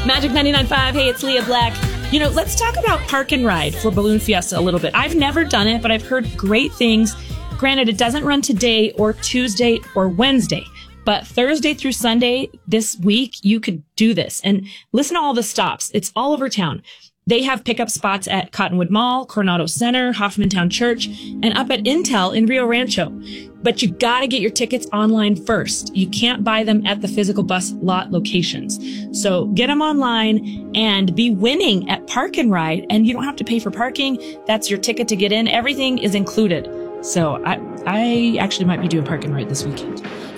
Magic 99.5. Hey, it's Leah Black. You know, let's talk about Park and Ride for Balloon Fiesta a little bit. I've never done it, but I've heard great things. Granted, it doesn't run today or Tuesday or Wednesday, but Thursday through Sunday this week, you could do this. And listen to all the stops. It's all over town. They have pickup spots at Cottonwood Mall, Coronado Center, Hoffmantown Church, and up at Intel in Rio Rancho. But you got to get your tickets online first. You can't buy them at the physical bus lot locations. So get them online and be winning at Park and Ride. And you don't have to pay for parking. That's your ticket to get in. Everything is included. So I actually might be doing Park and Ride this weekend.